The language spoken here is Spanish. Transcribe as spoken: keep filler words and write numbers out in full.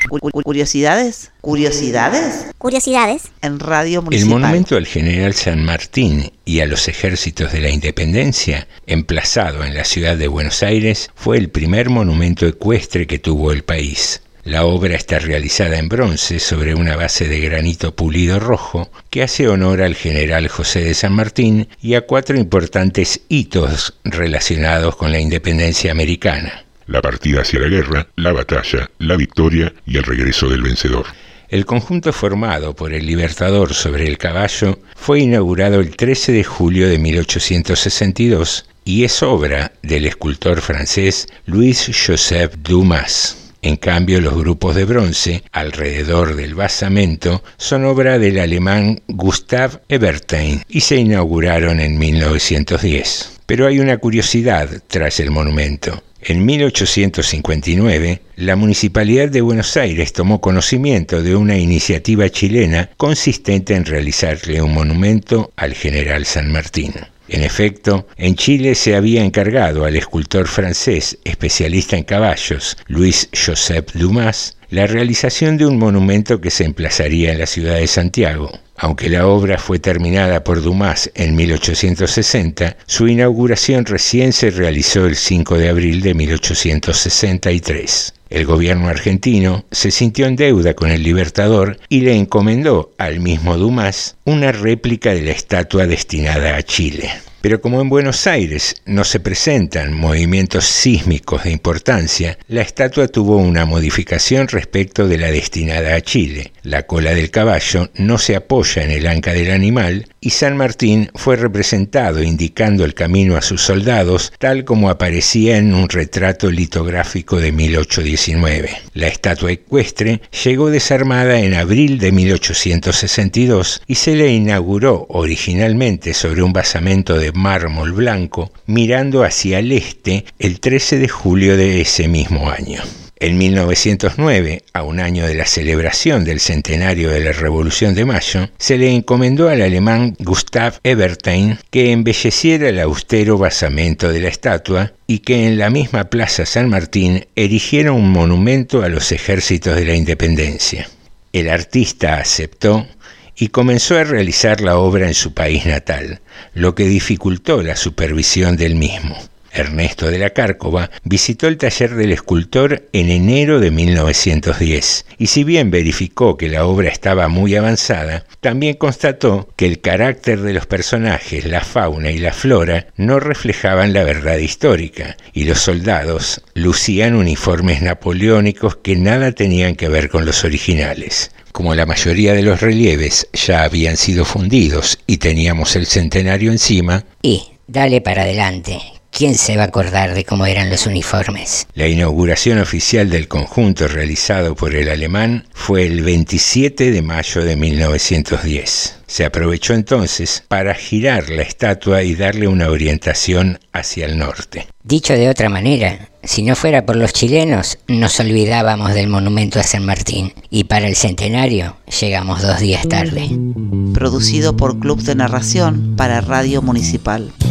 Curiosidades, curiosidades, curiosidades en Radio Municipal. El monumento al general San Martín y a los ejércitos de la Independencia, emplazado en la ciudad de Buenos Aires, fue el primer monumento ecuestre que tuvo el país. La obra está realizada en bronce sobre una base de granito pulido rojo que hace honor al general José de San Martín y a cuatro importantes hitos relacionados con la independencia americana: la partida hacia la guerra, la batalla, la victoria y el regreso del vencedor. El conjunto formado por el Libertador sobre el caballo fue inaugurado el trece de julio de mil ochocientos sesenta y dos y es obra del escultor francés Louis-Joseph Dumas. En cambio, los grupos de bronce alrededor del basamento son obra del alemán Gustav Eberstein y se inauguraron en mil novecientos diez. Pero hay una curiosidad tras el monumento. En mil ochocientos cincuenta y nueve, la Municipalidad de Buenos Aires tomó conocimiento de una iniciativa chilena consistente en realizarle un monumento al general San Martín. En efecto, en Chile se había encargado al escultor francés especialista en caballos, Louis-Joseph Dumas, la realización de un monumento que se emplazaría en la ciudad de Santiago. Aunque la obra fue terminada por Dumas en mil ochocientos sesenta, su inauguración recién se realizó el cinco de abril de mil ochocientos sesenta y tres. El gobierno argentino se sintió en deuda con el Libertador y le encomendó al mismo Dumas una réplica de la estatua destinada a Chile. Pero como en Buenos Aires no se presentan movimientos sísmicos de importancia, la estatua tuvo una modificación respecto de la destinada a Chile. La cola del caballo no se apoya en el anca del animal y San Martín fue representado indicando el camino a sus soldados, tal como aparecía en un retrato litográfico de mil ochocientos diecinueve. La estatua ecuestre llegó desarmada en abril de mil ochocientos sesenta y dos y se le inauguró originalmente sobre un basamento de mármol blanco, mirando hacia el este el trece de julio de ese mismo año. En mil novecientos nueve, a un año de la celebración del centenario de la Revolución de Mayo, se le encomendó al alemán Gustav Eberstein que embelleciera el austero basamento de la estatua y que en la misma Plaza San Martín erigiera un monumento a los ejércitos de la Independencia. El artista aceptó y comenzó a realizar la obra en su país natal, lo que dificultó la supervisión del mismo. Ernesto de la Cárcova visitó el taller del escultor en enero de mil novecientos diez y si bien verificó que la obra estaba muy avanzada, también constató que el carácter de los personajes, la fauna y la flora no reflejaban la verdad histórica y los soldados lucían uniformes napoleónicos que nada tenían que ver con los originales. Como la mayoría de los relieves ya habían sido fundidos y teníamos el centenario encima, y dale para adelante. ¿Quién se va a acordar de cómo eran los uniformes? La inauguración oficial del conjunto realizado por el alemán fue el veintisiete de mayo de mil novecientos diez. Se aprovechó entonces para girar la estatua y darle una orientación hacia el norte. Dicho de otra manera, si no fuera por los chilenos, nos olvidábamos del monumento a San Martín y para el centenario llegamos dos días tarde. Producido por Club de Narración para Radio Municipal.